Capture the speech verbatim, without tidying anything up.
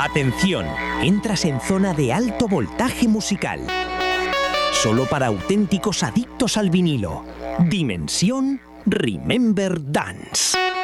Atención, entras en zona de alto voltaje musical. Solo para auténticos adictos al vinilo. Dimensión Remember Dance.